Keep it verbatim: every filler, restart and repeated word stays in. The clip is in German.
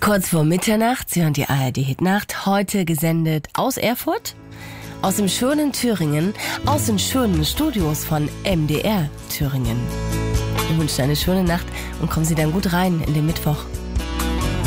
Kurz vor Mitternacht, Sie hören die A R D Hitnacht, heute gesendet aus Erfurt, aus dem schönen Thüringen, aus den schönen Studios von M D R Thüringen. Wir wünschen eine schöne Nacht und kommen Sie dann gut rein in den Mittwoch.